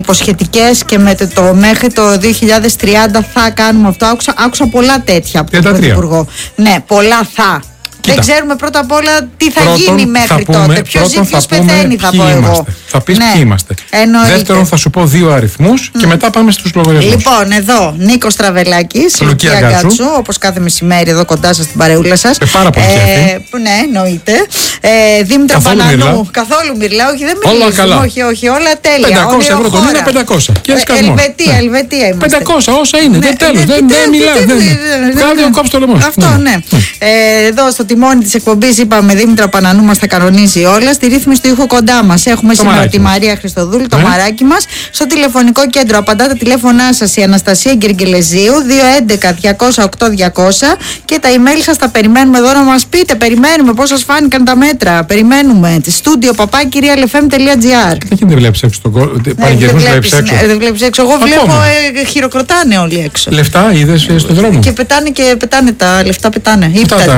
υποσχετικές και με το μέχρι το 2030 θα κάνουμε αυτό. Άκουσα πολλά τέτοια από τον Πρωθυπουργό. Ναι, πολλά θα. Κοίτα. Δεν ξέρουμε πρώτα απ' όλα τι θα γίνει μέχρι τότε. Ποιος ζει, ποιος πεθαίνει, θα πω εγώ. Θα πεις ποιοι είμαστε. Δεύτερον, θα σου πω 2 αριθμούς και μετά πάμε στους λογαριασμούς. Λοιπόν, εδώ Νίκος Τραβελάκης, Λουκία Γκάτσου, όπως κάθε μεσημέρι εδώ κοντά σας στην παρεούλα σας. Πάρα πολύ ναι, εννοείται. Δήμητρα Πανανού. Καθόλου μυρλά, όχι, δεν μιλήσουμε. Όχι, όλα τέλεια. 500 ευρώ το μήνα, 500. Ελβετία είμαστε. 500, όσα είναι. Τέλος, δεν μιλάει. Κάνε ο κόψει το λαιμό. Αυτό, ναι. Εδώ στο τιμόνι της εκπομπής είπαμε Δήμητρα Πανανού μας τα κανονίζει όλα. Στη ρύθμιση του ήχου κοντά μας έχουμε σήμερα τη Μαρία Χριστοδούλου, το μαράκι μας. Στο τηλεφωνικό κέντρο απαντάτε τηλέφωνά σας η Αναστασία Γκεργελεζίου 211-208-200 και τα email σας τα περιμένουμε εδώ να μας πείτε. Περιμένουμε πώς σας φάνηκαν τα μέτρα. Περιμένουμε. Studio papakirialfm.gr. Δεν βλέπεις έξω τον κόσμο. Δεν βλέπεις έξω. Εγώ βλέπω χειροκροτάνε όλοι έξω. Λεφτά είδες στον δρόμο. Και πετάνε τα λεφτά. Πετάνε.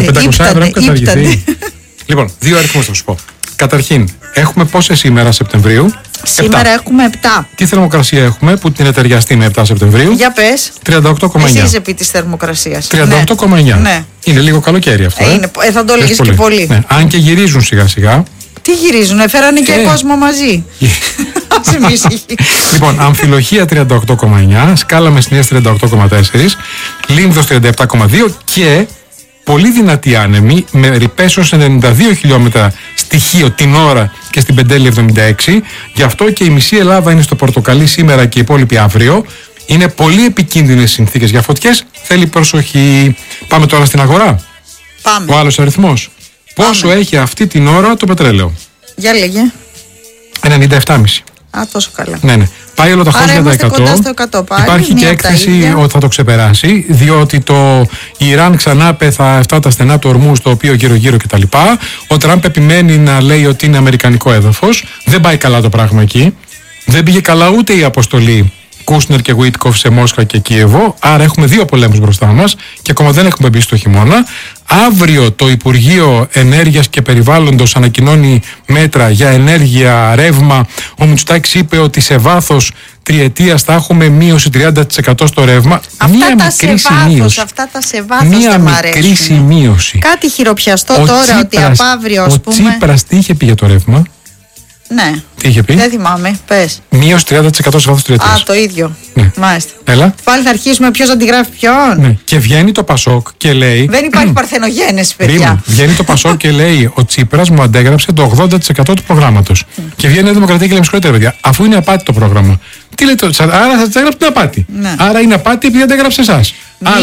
Λοιπόν, 2 αριθμούς θα σου πω. Καταρχήν, έχουμε πόσες σήμερα Σεπτεμβρίου? Σήμερα έχουμε 7. Τι θερμοκρασία έχουμε που την εταιριαστεί με 7 Σεπτεμβρίου? Για πες. 38,9. Εσύ είσαι επί της θερμοκρασίας. 38,9. Ναι. Είναι λίγο καλοκαίρι αυτό. Θα το έλεγες και πολύ. Ναι. Αν και γυρίζουν σιγά σιγά. Τι γυρίζουν, φέρανε και κόσμο μαζί. Λοιπόν, Αμφιλοχία 38,9, Σκάλα Μεσσηνίας 38,4, Λίνδος 37,2 και πολύ δυνατή άνεμη με ρηπές ως 92 χιλιόμετρα στοιχείο την ώρα και στην Πεντέλη 76. Γι' αυτό και η μισή Ελλάδα είναι στο πορτοκαλί σήμερα και η υπόλοιπη αύριο. Είναι πολύ επικίνδυνες συνθήκες για φωτιές. Θέλει προσοχή. Πάμε τώρα στην αγορά. Πάμε. Ο άλλος αριθμός. Πόσο έχει αυτή την ώρα το πετρέλαιο? Για λέγε. 97,5. Τόσο καλά. Ναι. Πάει όλο τα χρόνια τα 100. Υπάρχει και έκθεση ότι θα το ξεπεράσει, διότι το Ιράν ξανά πέθα αυτά τα στενά του ορμού στο οποίο γύρω-γύρω κτλ. Ο Τραμπ επιμένει να λέει ότι είναι αμερικανικό έδαφος. Δεν πάει καλά το πράγμα εκεί. Δεν πήγε καλά ούτε η αποστολή Κούσνερ και Γουίτκοφ σε Μόσχα και Κίεβο. Άρα έχουμε 2 πολέμους μπροστά μας και ακόμα δεν έχουμε μπει στο χειμώνα. Αύριο το Υπουργείο Ενέργειας και Περιβάλλοντος ανακοινώνει μέτρα για ενέργεια, ρεύμα. Ο Μητσοτάκης είπε ότι σε βάθος τριετίας θα έχουμε μείωση 30% στο ρεύμα. Αυτά τα σε βάθος δεν μ' αρέσουν. Μικρή σημείωση. Κάτι χειροπιαστό τώρα ότι από αύριο, ας πούμε. Ο Τσίπρας τι είχε πει για το ρεύμα? Ναι. Τι είχε πει? Δεν θυμάμαι. Πες. Μείωση 30% σε βάθος τριετίας. Το ίδιο. Ναι. Μάλιστα. Έλα. Πάλι θα αρχίσουμε ποιος αντιγράφει ποιον. Ναι. Και βγαίνει το Πασόκ και λέει. Δεν υπάρχει παρθενογένεση, παιδιά. Βγαίνει το Πασόκ και λέει: ο Τσίπρας μου αντέγραψε το 80% του προγράμματος. Και βγαίνει η Δημοκρατία και λέει: συγχωρείτε, παιδιά, αφού είναι απάτη το πρόγραμμα. Τι λέτε, άρα θα αντέγραψε την απάτη. Ναι. Άρα είναι απάτη επειδή αντέγραψε εσάς.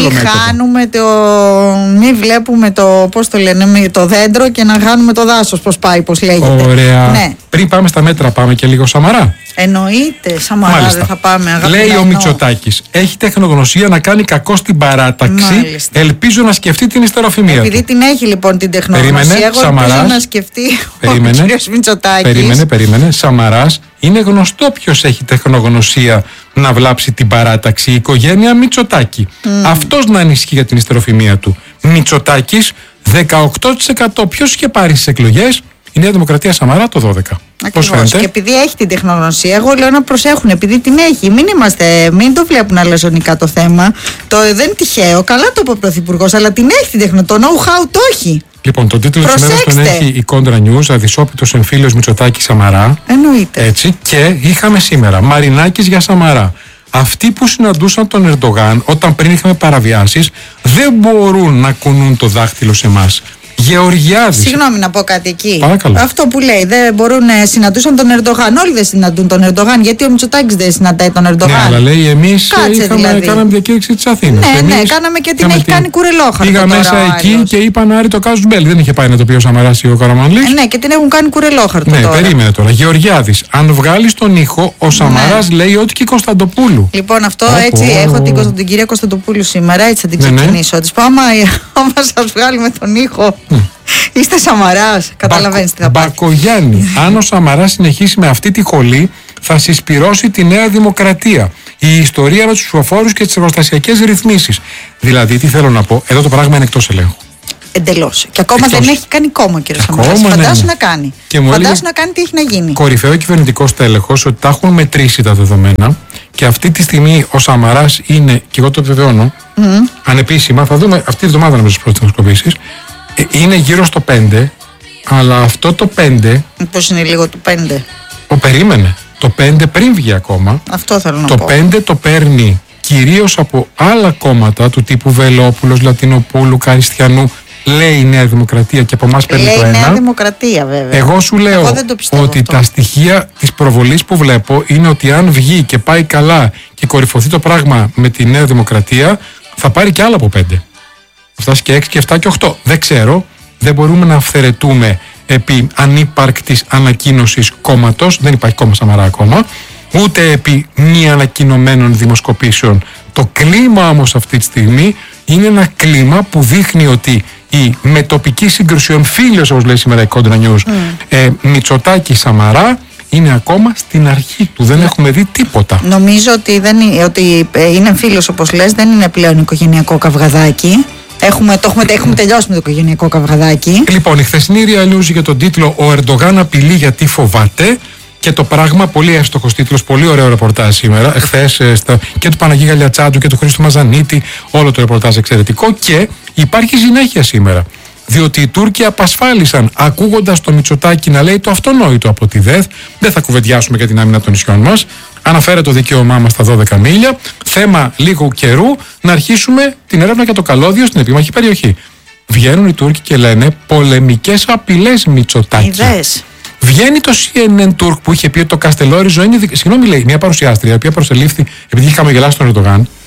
Μην βλέπουμε το, πώς το λένε, το δέντρο και να χάνουμε το δάσος, πώς πάει, πώς λέγεται. Ωραία. Ναι. Πριν πάμε στα μέτρα, πάμε και λίγο Σαμαρά. Εννοείται, Σαμαρά. Μάλιστα. Δεν θα πάμε. Λέει ο Μητσοτάκης, έχει τεχνογνωσία να κάνει κακό στην παράταξη. Μάλιστα. Ελπίζω να σκεφτεί την ιστεροφημία του. Επειδή την έχει λοιπόν την τεχνογνωσία, εγώ ελπίζω να σκεφτεί ο κύριος Μητσοτάκης. Περίμενε. Σαμαράς είναι γνωστό ποιος έχει τεχνογνωσία να βλάψει την παράταξη. Η οικογένεια Μητσοτάκη. Αυτός να ανησυχεί για την ιστεροφημία του. Μητσοτάκης 18%. Ποιος είχε πάρει στις εκλογές? Η Νέα Δημοκρατία Σαμαρά το 12%. Ακριβώς. Και επειδή έχει την τεχνογνωσία, εγώ λέω να προσέχουν, επειδή την έχει. Μην το βλέπουν αλαζονικά το θέμα. Δεν είναι τυχαίο. Καλά το είπε ο Πρωθυπουργός, αλλά την έχει την τεχνογνωσία. Το know-how το έχει. Λοιπόν, τον τίτλο της ημέρας τον έχει η Κόντρα News, αδυσόπιτος εμφύλιος Μητσοτάκη Σαμαρά. Εννοείται. Έτσι, και είχαμε σήμερα Μαρινάκης για Σαμαρά. Αυτοί που συναντούσαν τον Ερντογάν όταν πριν είχαμε παραβιάσεις δεν μπορούν να κουνούν το δάχτυλο σε εμάς. Γεωργιάδης. Συγγνώμη να πω κάτι εκεί. Παρακαλώ. Αυτό που λέει, δεν μπορούν να συναντούσαν τον Ερντογάν. Όλοι δεν συναντούν τον Ερντογάν. Γιατί ο Μητσοτάκης δεν συναντάει τον Ερντογάν. Ναι, αλλά λέει εμείς κάναμε διακήρυξη της Αθήνας. Ναι, κάναμε και την έχει κάνει κουρελόχαρτο. Πήγα μέσα εκεί και είπαν Άρη το Κάζους Μπέλ. Δεν είχε πάει να το πει ο Σαμαράς ή ο Καραμανλής. Ναι, και την έχουν κάνει κουρελόχαρτο. Ναι, περίμενε τώρα. Γεωργιάδης. Αν βγάλει τον ήχο, ο Σαμαράς λέει ότι και η Κωνσταντοπούλου. Λοιπόν, αυτό έτσι έχω την κυρία Κωνσταντοπούλου σήμερα, έτσι θα την ξεκινήσω. Τη πω, άμα σας βγάλουμε τον ήχο. Είστε Σαμαράς, καταλαβαίνεις τι θα πάει. Μπακογιάννη, αν ο Σαμαράς συνεχίσει με αυτή τη χολή, θα συσπυρώσει τη Νέα Δημοκρατία. Η ιστορία με τους ψηφοφόρους και τις εργοστασιακές ρυθμίσεις. Δηλαδή, τι θέλω να πω, εδώ το πράγμα είναι εκτός ελέγχου. εντελώς. Και ακόμα δεν έχει κάνει κόμμα ο κ. Σαμαράς. Φαντάσου να κάνει. Φαντάσου να κάνει τι έχει να γίνει. Κορυφαίο κυβερνητικό τέλεχος ότι τα έχουν μετρήσει τα δεδομένα και αυτή τη στιγμή ο Σαμαράς είναι, και εγώ το επιβεβαιώνω, ανεπίσημα, θα δούμε αυτή τη εβδομάδα να στις πρώτες δημοσκοπήσεις, είναι γύρω στο 5, αλλά αυτό το 5. Πώς είναι λίγο το 5. Περίμενε. Το 5 πριν βγει ακόμα. Αυτό θέλω να πω. Το 5 το παίρνει κυρίως από άλλα κόμματα του τύπου Βελόπουλος, Λατινοπούλου, Καριστιανού. Λέει η Νέα Δημοκρατία και από εμάς παίρνει το 1. Λέει η Νέα Δημοκρατία, βέβαια. Εγώ σου λέω ότι τα στοιχεία της προβολής που βλέπω είναι ότι αν βγει και πάει καλά και κορυφωθεί το πράγμα με τη Νέα Δημοκρατία, θα πάρει και άλλα από 5. Θα φτάσει και 6 και 7 και 8. Δεν ξέρω. Δεν μπορούμε να αυθαιρετούμε επί ανύπαρκτης ανακοίνωσης κόμματος. Δεν υπάρχει κόμμα Σαμαρά ακόμα. Ούτε επί μη ανακοινωμένων δημοσκοπήσεων. Το κλίμα όμως αυτή τη στιγμή είναι ένα κλίμα που δείχνει ότι η μετοπική σύγκρουση, ο εμφύλιος, όπως λέει σήμερα η Κόντρα Νιούς, Μητσοτάκη Σαμαρά, είναι ακόμα στην αρχή του. Δεν έχουμε δει τίποτα. Νομίζω ότι είναι εμφύλιος, όπως λες, δεν είναι πλέον οικογενειακό καυγαδάκι. Έχουμε τελειώσει με το οικογενειακό καυγαδάκι. Λοιπόν, η χθεσινή Real News για τον τίτλο «Ο Ερντογάν απειλεί γιατί φοβάται». Και το πράγμα, πολύ εύστοχος τίτλος, πολύ ωραίο ρεπορτάζ σήμερα. Χθες και του Παναγί Γαλιατσάντου και του Χρήστου Μαζανίτη, όλο το ρεπορτάζ εξαιρετικό. Και υπάρχει συνέχεια σήμερα. Διότι οι Τούρκοι απασφάλισαν, ακούγοντας το Μητσοτάκη να λέει το αυτονόητο από τη ΔΕΘ, δεν θα κουβεντιάσουμε για την άμυνα των νησιών μας. Αναφέρεται το δικαίωμά μας στα 12 μίλια. Θέμα λίγου καιρού να αρχίσουμε την έρευνα για το καλώδιο στην επίμαχη περιοχή. Βγαίνουν οι Τούρκοι και λένε πολεμικές απειλές Μητσοτάκη. Ιδέες. Βγαίνει το CNN Turk που είχε πει ότι το Καστελόριζο είναι. Συγγνώμη, λέει μια παρουσιάστρια, η οποία προσελήφθη επειδή είχε χαμογελάσει τον Ερντογάν.